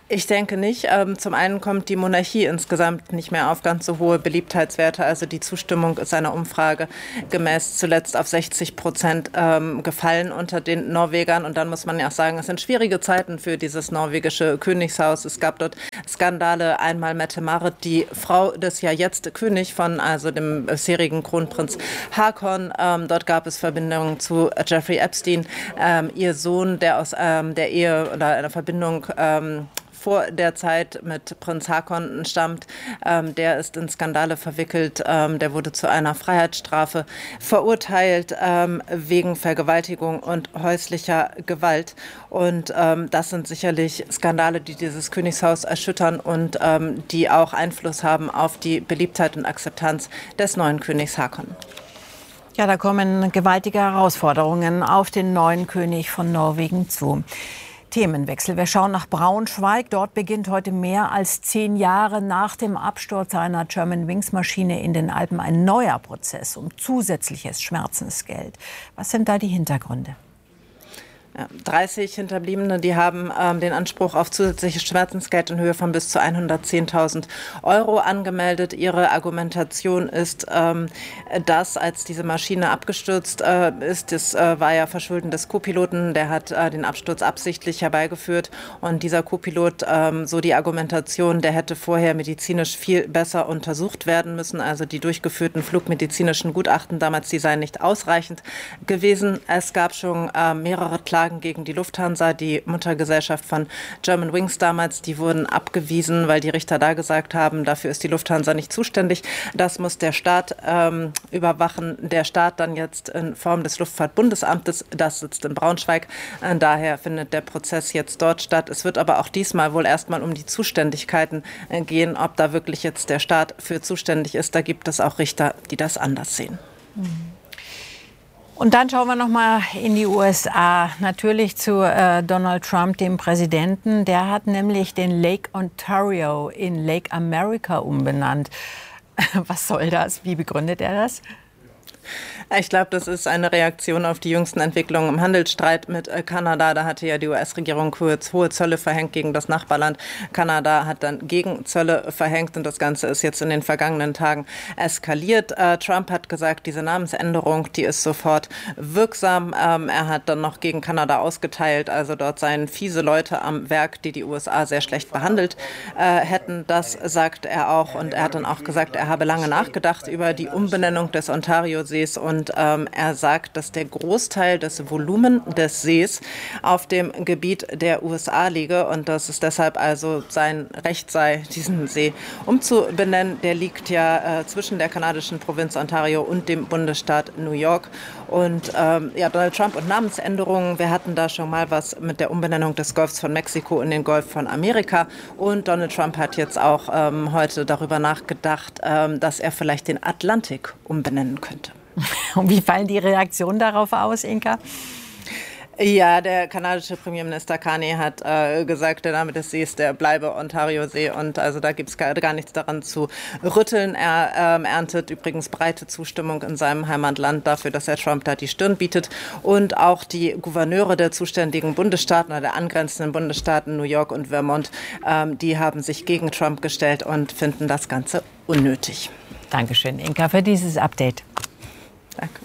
Ich denke nicht. Zum einen kommt die Monarchie insgesamt nicht mehr auf ganz so hohe Beliebtheitswerte. Also die Zustimmung ist einer Umfrage gemäß zuletzt auf 60% gefallen unter den Norwegern. Und dann muss man ja auch sagen, es sind schwierige Zeiten für dieses norwegische Königshaus. Es gab dort Skandale. Einmal Mette-Marit, die Frau des ja jetzt König von, also dem bisherigen Kronprinz Haakon. Dort gab es Verbindungen zu Jeffrey Epstein, ihr Sohn, der aus der Ehe oder einer Verbindung vor der Zeit mit Prinz Haakon stammt. Der ist in Skandale verwickelt. Der wurde zu einer Freiheitsstrafe verurteilt wegen Vergewaltigung und häuslicher Gewalt. Und das sind sicherlich Skandale, die dieses Königshaus erschüttern und die auch Einfluss haben auf die Beliebtheit und Akzeptanz des neuen Königs Haakon. Ja, da kommen gewaltige Herausforderungen auf den neuen König von Norwegen zu. Themenwechsel. Wir schauen nach Braunschweig. Dort beginnt heute mehr als 10 Jahre nach dem Absturz einer Germanwings-Maschine in den Alpen ein neuer Prozess um zusätzliches Schmerzensgeld. Was sind da die Hintergründe? 30 Hinterbliebene, die haben den Anspruch auf zusätzliches Schmerzensgeld in Höhe von bis zu 110.000 € angemeldet. Ihre Argumentation ist, dass als diese Maschine abgestürzt ist, das war ja Verschulden des Co-Piloten, der hat den Absturz absichtlich herbeigeführt. Und dieser Co-Pilot, so die Argumentation, der hätte vorher medizinisch viel besser untersucht werden müssen. Also die durchgeführten flugmedizinischen Gutachten damals, die seien nicht ausreichend gewesen. Es gab schon mehrere Klagen gegen die Lufthansa, die Muttergesellschaft von Germanwings damals, die wurden abgewiesen, weil die Richter da gesagt haben, dafür ist die Lufthansa nicht zuständig. Das muss der Staat überwachen. Der Staat dann jetzt in Form des Luftfahrtbundesamtes, das sitzt in Braunschweig. Daher findet der Prozess jetzt dort statt. Es wird aber auch diesmal wohl erstmal um die Zuständigkeiten gehen, ob da wirklich jetzt der Staat für zuständig ist. Da gibt es auch Richter, die das anders sehen. Und dann schauen wir noch mal in die USA, natürlich zu Donald Trump, dem Präsidenten. Der hat nämlich den Lake Ontario in Lake America umbenannt. Was soll das? Wie begründet er das? Ich glaube, das ist eine Reaktion auf die jüngsten Entwicklungen im Handelsstreit mit Kanada. Da hatte ja die US-Regierung kurz hohe Zölle verhängt gegen das Nachbarland. Kanada hat dann Gegenzölle verhängt und das Ganze ist jetzt in den vergangenen Tagen eskaliert. Trump hat gesagt, diese Namensänderung, die ist sofort wirksam. Er hat dann noch gegen Kanada ausgeteilt. Also dort seien fiese Leute am Werk, die die USA sehr schlecht behandelt hätten. Das sagt er auch. Und er hat dann auch gesagt, er habe lange nachgedacht über die Umbenennung des Ontario-Sees. Und er sagt, dass der Großteil des Volumen des Sees auf dem Gebiet der USA liege und dass es deshalb also sein Recht sei, diesen See umzubenennen. Der liegt ja zwischen der kanadischen Provinz Ontario und dem Bundesstaat New York. Und Donald Trump und Namensänderungen, wir hatten da schon mal was mit der Umbenennung des Golfs von Mexiko in den Golf von Amerika. Und Donald Trump hat jetzt auch heute darüber nachgedacht, dass er vielleicht den Atlantik umbenennen könnte. Und wie fallen die Reaktionen darauf aus, Inka? Ja, der kanadische Premierminister Carney hat gesagt, der Name des Sees, der bleibe Ontario-See und also da gibt es gar nichts daran zu rütteln. Er erntet übrigens breite Zustimmung in seinem Heimatland dafür, dass er Trump da die Stirn bietet und auch die Gouverneure der zuständigen Bundesstaaten oder der angrenzenden Bundesstaaten New York und Vermont, die haben sich gegen Trump gestellt und finden das Ganze unnötig. Dankeschön, Inka, für dieses Update. Danke.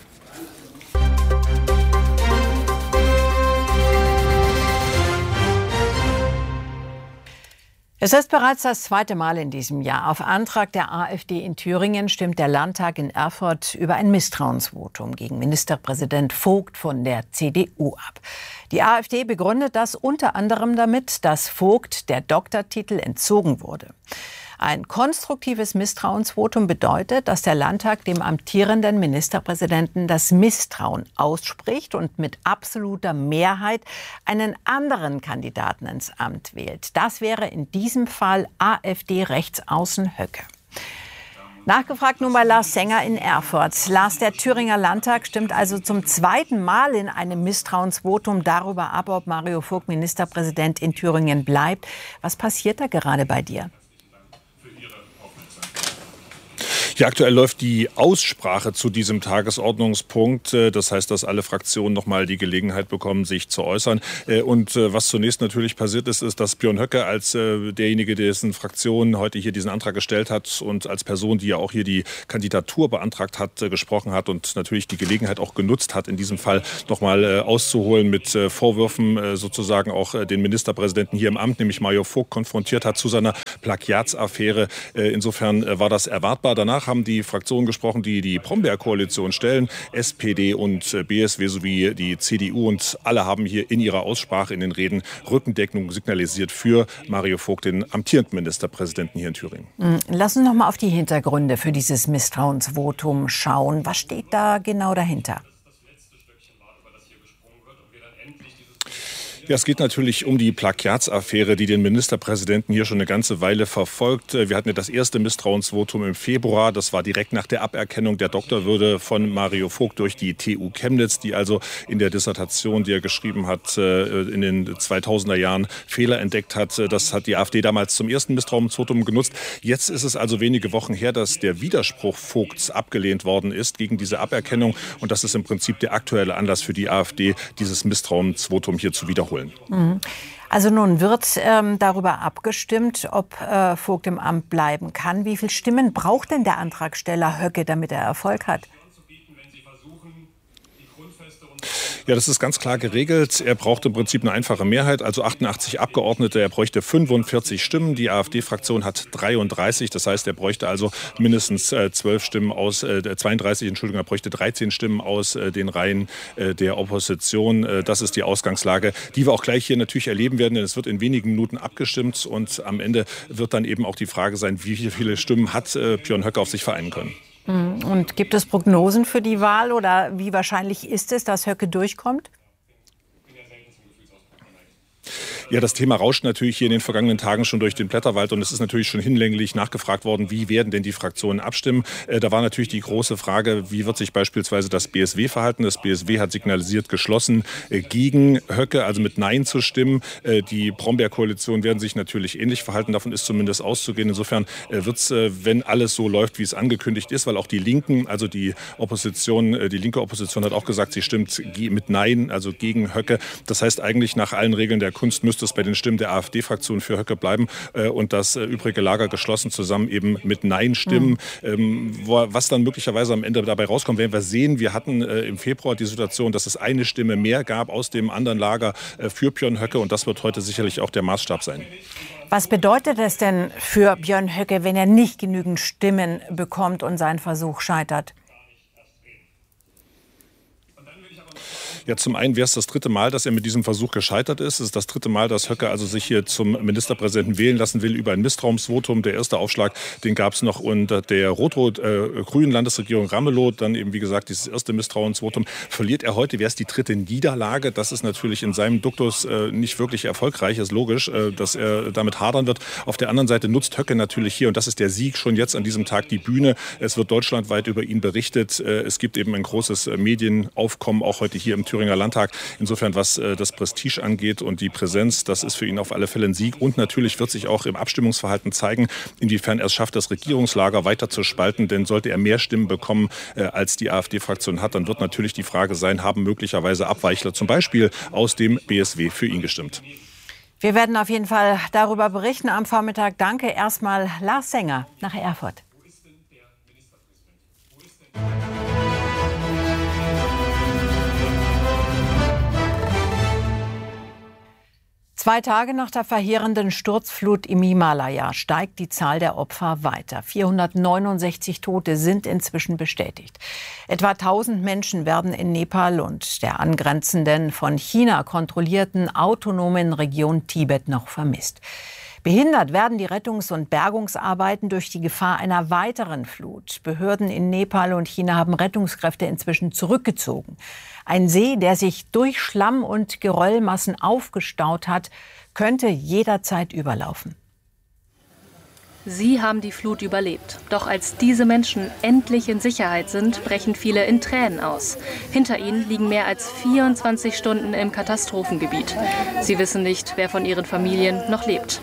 Es ist bereits das zweite Mal in diesem Jahr. Auf Antrag der AfD in Thüringen stimmt der Landtag in Erfurt über ein Misstrauensvotum gegen Ministerpräsident Vogt von der CDU ab. Die AfD begründet das unter anderem damit, dass Vogt der Doktortitel entzogen wurde. Ein konstruktives Misstrauensvotum bedeutet, dass der Landtag dem amtierenden Ministerpräsidenten das Misstrauen ausspricht und mit absoluter Mehrheit einen anderen Kandidaten ins Amt wählt. Das wäre in diesem Fall AfD-Rechtsaußen Höcke. Nachgefragt nun bei Lars Sänger in Erfurt. Lars, der Thüringer Landtag stimmt also zum zweiten Mal in einem Misstrauensvotum darüber ab, ob Mario Vogt Ministerpräsident in Thüringen bleibt. Was passiert da gerade bei dir? Ja, aktuell läuft die Aussprache zu diesem Tagesordnungspunkt. Das heißt, dass alle Fraktionen noch mal die Gelegenheit bekommen, sich zu äußern. Und was zunächst natürlich passiert ist, ist, dass Björn Höcke als derjenige, dessen Fraktion heute hier diesen Antrag gestellt hat und als Person, die ja auch hier die Kandidatur beantragt hat, gesprochen hat und natürlich die Gelegenheit auch genutzt hat, in diesem Fall noch mal auszuholen mit Vorwürfen, sozusagen auch den Ministerpräsidenten hier im Amt, nämlich Mario Vogt, konfrontiert hat zu seiner Plagiatsaffäre. Insofern war das erwartbar. Danach haben die Fraktionen gesprochen, die die Brombeer-Koalition stellen, SPD und BSW sowie die CDU. Und alle haben hier in ihrer Aussprache, in den Reden, Rückendeckung signalisiert für Mario Vogt, den amtierenden Ministerpräsidenten hier in Thüringen. Lass uns noch mal auf die Hintergründe für dieses Misstrauensvotum schauen. Was steht da genau dahinter? Ja, es geht natürlich um die Plagiatsaffäre, die den Ministerpräsidenten hier schon eine ganze Weile verfolgt. Wir hatten ja das erste Misstrauensvotum im Februar. Das war direkt nach der Aberkennung der Doktorwürde von Mario Vogt durch die TU Chemnitz, die also in der Dissertation, die er geschrieben hat, in den 2000er Jahren Fehler entdeckt hat. Das hat die AfD damals zum ersten Misstrauensvotum genutzt. Jetzt ist es also wenige Wochen her, dass der Widerspruch Vogts abgelehnt worden ist gegen diese Aberkennung. Und das ist im Prinzip der aktuelle Anlass für die AfD, dieses Misstrauensvotum hier zu wiederholen. Also nun wird darüber abgestimmt, ob Vogt im Amt bleiben kann. Wie viele Stimmen braucht denn der Antragsteller Höcke, damit er Erfolg hat? Ja, das ist ganz klar geregelt. Er braucht im Prinzip eine einfache Mehrheit, also 88 Abgeordnete. Er bräuchte 45 Stimmen. Die AfD-Fraktion hat 33. Das heißt, er bräuchte also mindestens 32, er bräuchte 13 Stimmen aus den Reihen der Opposition. Das ist die Ausgangslage, die wir auch gleich hier natürlich erleben werden, denn es wird in wenigen Minuten abgestimmt. Und am Ende wird dann eben auch die Frage sein, wie viele Stimmen hat Björn Höcke auf sich vereinen können. Und gibt es Prognosen für die Wahl oder wie wahrscheinlich ist es, dass Höcke durchkommt? Ja, das Thema rauscht natürlich hier in den vergangenen Tagen schon durch den Blätterwald und es ist natürlich schon hinlänglich nachgefragt worden, wie werden denn die Fraktionen abstimmen. Da war natürlich die große Frage, wie wird sich beispielsweise das BSW verhalten. Das BSW hat signalisiert, geschlossen gegen Höcke, also mit Nein zu stimmen. Die Brombeer-Koalition werden sich natürlich ähnlich verhalten, davon ist zumindest auszugehen. Insofern wird es, wenn alles so läuft, wie es angekündigt ist, weil auch die Linken, also die Opposition, die linke Opposition hat auch gesagt, sie stimmt mit Nein, also gegen Höcke. Das heißt eigentlich nach allen Regeln der Kunst müsste es bei den Stimmen der AfD-Fraktion für Höcke bleiben und das übrige Lager geschlossen zusammen eben mit Nein stimmen. Was dann möglicherweise am Ende dabei rauskommt, werden wir sehen. Wir hatten im Februar die Situation, dass es eine Stimme mehr gab aus dem anderen Lager für Björn Höcke und das wird heute sicherlich auch der Maßstab sein. Was bedeutet es denn für Björn Höcke, wenn er nicht genügend Stimmen bekommt und sein Versuch scheitert? Ja, zum einen wäre es das dritte Mal, dass er mit diesem Versuch gescheitert ist. Es ist das dritte Mal, dass Höcke also sich hier zum Ministerpräsidenten wählen lassen will über ein Misstrauensvotum. Der erste Aufschlag, den gab es noch unter der rot-rot-grünen Landesregierung Ramelow. Dann eben, wie gesagt, dieses erste Misstrauensvotum. Verliert er heute, wäre es die dritte Niederlage. Das ist natürlich in seinem Duktus nicht wirklich erfolgreich. Ist logisch, dass er damit hadern wird. Auf der anderen Seite nutzt Höcke natürlich hier, und das ist der Sieg, schon jetzt an diesem Tag die Bühne. Es wird deutschlandweit über ihn berichtet. Es gibt eben ein großes Medienaufkommen, auch heute hier im Thüringer Landtag. Insofern, was das Prestige angeht und die Präsenz, das ist für ihn auf alle Fälle ein Sieg. Und natürlich wird sich auch im Abstimmungsverhalten zeigen, inwiefern er es schafft, das Regierungslager weiter zu spalten. Denn sollte er mehr Stimmen bekommen, als die AfD-Fraktion hat, dann wird natürlich die Frage sein, haben möglicherweise Abweichler zum Beispiel aus dem BSW für ihn gestimmt. Wir werden auf jeden Fall darüber berichten am Vormittag. Danke erstmal Lars Sänger nach Erfurt. 2 Tage nach der verheerenden Sturzflut im Himalaya steigt die Zahl der Opfer weiter. 469 Tote sind inzwischen bestätigt. Etwa 1000 Menschen werden in Nepal und der angrenzenden, von China kontrollierten autonomen Region Tibet noch vermisst. Behindert werden die Rettungs- und Bergungsarbeiten durch die Gefahr einer weiteren Flut. Behörden in Nepal und China haben Rettungskräfte inzwischen zurückgezogen. Ein See, der sich durch Schlamm und Geröllmassen aufgestaut hat, könnte jederzeit überlaufen. Sie haben die Flut überlebt. Doch als diese Menschen endlich in Sicherheit sind, brechen viele in Tränen aus. Hinter ihnen liegen mehr als 24 Stunden im Katastrophengebiet. Sie wissen nicht, wer von ihren Familien noch lebt.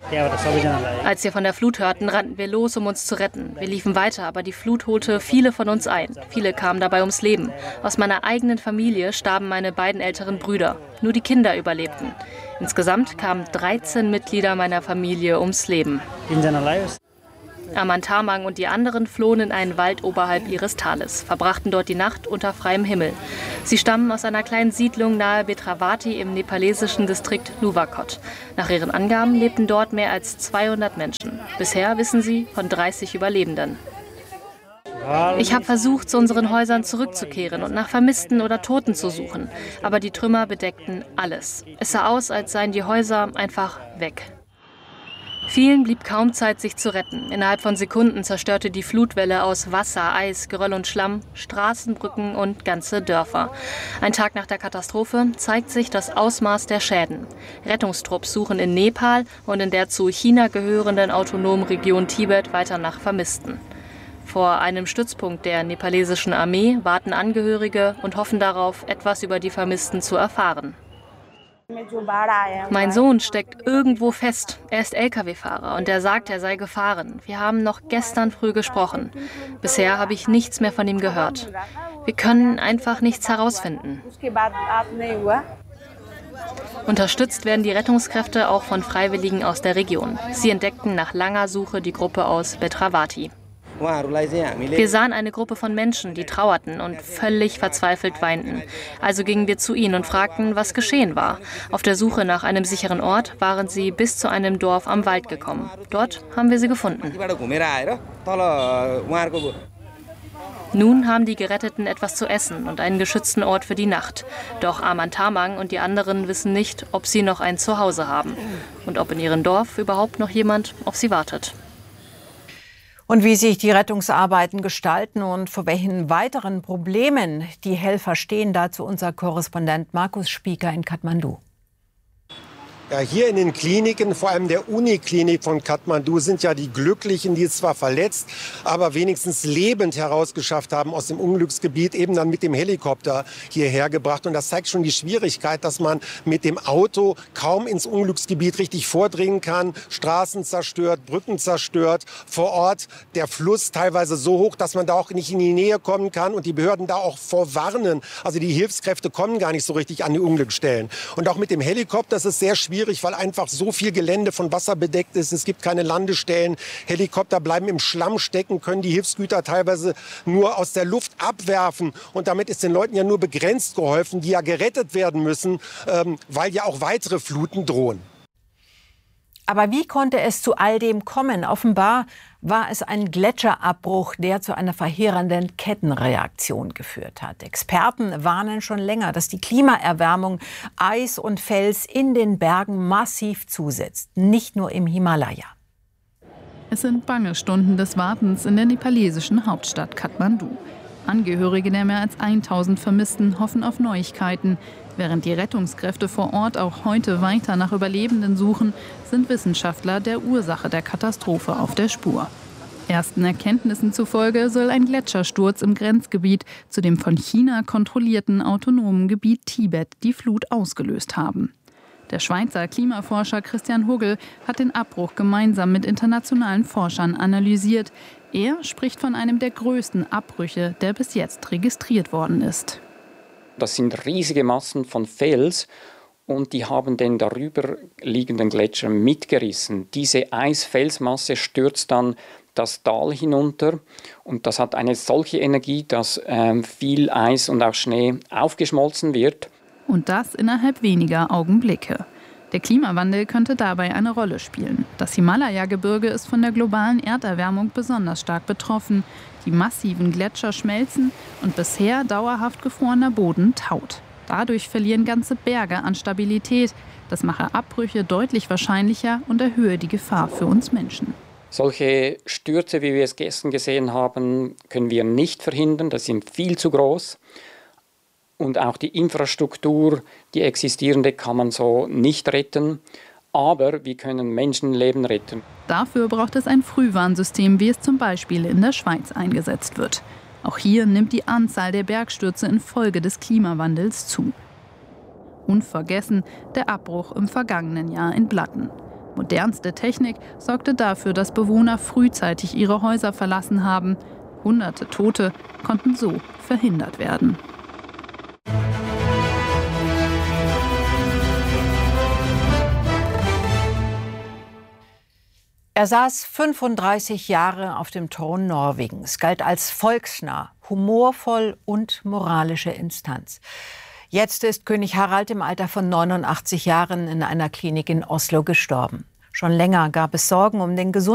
Als wir von der Flut hörten, rannten wir los, um uns zu retten. Wir liefen weiter, aber die Flut holte viele von uns ein. Viele kamen dabei ums Leben. Aus meiner eigenen Familie starben meine beiden älteren Brüder. Nur die Kinder überlebten. Insgesamt kamen 13 Mitglieder meiner Familie ums Leben. Amantamang und die anderen flohen in einen Wald oberhalb ihres Tales, verbrachten dort die Nacht unter freiem Himmel. Sie stammen aus einer kleinen Siedlung nahe Betravati im nepalesischen Distrikt Nuwakot. Nach ihren Angaben lebten dort mehr als 200 Menschen. Bisher wissen sie von 30 Überlebenden. Ich habe versucht, zu unseren Häusern zurückzukehren und nach Vermissten oder Toten zu suchen. Aber die Trümmer bedeckten alles. Es sah aus, als seien die Häuser einfach weg. Vielen blieb kaum Zeit, sich zu retten. Innerhalb von Sekunden zerstörte die Flutwelle aus Wasser, Eis, Geröll und Schlamm Straßenbrücken und ganze Dörfer. Ein Tag nach der Katastrophe zeigt sich das Ausmaß der Schäden. Rettungstrupps suchen in Nepal und in der zu China gehörenden autonomen Region Tibet weiter nach Vermissten. Vor einem Stützpunkt der nepalesischen Armee warten Angehörige und hoffen darauf, etwas über die Vermissten zu erfahren. Mein Sohn steckt irgendwo fest. Er ist Lkw-Fahrer und er sagt, er sei gefahren. Wir haben noch gestern früh gesprochen. Bisher habe ich nichts mehr von ihm gehört. Wir können einfach nichts herausfinden. Unterstützt werden die Rettungskräfte auch von Freiwilligen aus der Region. Sie entdeckten nach langer Suche die Gruppe aus Betravati. Wir sahen eine Gruppe von Menschen, die trauerten und völlig verzweifelt weinten. Also gingen wir zu ihnen und fragten, was geschehen war. Auf der Suche nach einem sicheren Ort waren sie bis zu einem Dorf am Wald gekommen. Dort haben wir sie gefunden. Nun haben die Geretteten etwas zu essen und einen geschützten Ort für die Nacht. Doch Amantamang und die anderen wissen nicht, ob sie noch ein Zuhause haben und ob in ihrem Dorf überhaupt noch jemand auf sie wartet. Und wie sich die Rettungsarbeiten gestalten und vor welchen weiteren Problemen die Helfer stehen, dazu unser Korrespondent Markus Spieker in Kathmandu. Ja, hier in den Kliniken, vor allem der Uniklinik von Kathmandu, sind ja die Glücklichen, die zwar verletzt, aber wenigstens lebend herausgeschafft haben aus dem Unglücksgebiet, eben dann mit dem Helikopter hierher gebracht. Und das zeigt schon die Schwierigkeit, dass man mit dem Auto kaum ins Unglücksgebiet richtig vordringen kann. Straßen zerstört, Brücken zerstört, vor Ort der Fluss teilweise so hoch, dass man da auch nicht in die Nähe kommen kann und die Behörden da auch vorwarnen. Also die Hilfskräfte kommen gar nicht so richtig an die Unglücksstellen. Und auch mit dem Helikopter ist es sehr schwierig, weil einfach so viel Gelände von Wasser bedeckt ist. Es gibt keine Landestellen. Helikopter bleiben im Schlamm stecken, können die Hilfsgüter teilweise nur aus der Luft abwerfen. Und damit ist den Leuten ja nur begrenzt geholfen, die ja gerettet werden müssen, weil ja auch weitere Fluten drohen. Aber wie konnte es zu all dem kommen? Offenbar war es ein Gletscherabbruch, der zu einer verheerenden Kettenreaktion geführt hat. Experten warnen schon länger, dass die Klimaerwärmung Eis und Fels in den Bergen massiv zusetzt, nicht nur im Himalaya. Es sind bange Stunden des Wartens in der nepalesischen Hauptstadt Kathmandu. Angehörige der mehr als 1000 Vermissten hoffen auf Neuigkeiten. Während die Rettungskräfte vor Ort auch heute weiter nach Überlebenden suchen, sind Wissenschaftler der Ursache der Katastrophe auf der Spur. Ersten Erkenntnissen zufolge soll ein Gletschersturz im Grenzgebiet zu dem von China kontrollierten autonomen Gebiet Tibet die Flut ausgelöst haben. Der Schweizer Klimaforscher Christian Hugel hat den Abbruch gemeinsam mit internationalen Forschern analysiert. Er spricht von einem der größten Abbrüche, der bis jetzt registriert worden ist. Das sind riesige Massen von Fels und die haben den darüber liegenden Gletscher mitgerissen. Diese Eis-Felsmasse stürzt dann das Tal hinunter und das hat eine solche Energie, dass viel Eis und auch Schnee aufgeschmolzen wird. Und das innerhalb weniger Augenblicke. Der Klimawandel könnte dabei eine Rolle spielen. Das Himalaya-Gebirge ist von der globalen Erderwärmung besonders stark betroffen. Die massiven Gletscher schmelzen und bisher dauerhaft gefrorener Boden taut. Dadurch verlieren ganze Berge an Stabilität. Das mache Abbrüche deutlich wahrscheinlicher und erhöhe die Gefahr für uns Menschen. Solche Stürze, wie wir es gestern gesehen haben, können wir nicht verhindern. Das sind viel zu groß. Und auch die Infrastruktur, die existierende, kann man so nicht retten. Aber wir können Menschenleben retten. Dafür braucht es ein Frühwarnsystem, wie es zum Beispiel in der Schweiz eingesetzt wird. Auch hier nimmt die Anzahl der Bergstürze infolge des Klimawandels zu. Unvergessen der Abbruch im vergangenen Jahr in Blatten. Modernste Technik sorgte dafür, dass Bewohner frühzeitig ihre Häuser verlassen haben. Hunderte Tote konnten so verhindert werden. Er saß 35 Jahre auf dem Thron Norwegens, galt als volksnah, humorvoll und moralische Instanz. Jetzt ist König Harald im Alter von 89 Jahren in einer Klinik in Oslo gestorben. Schon länger gab es Sorgen um den Gesundheitszustand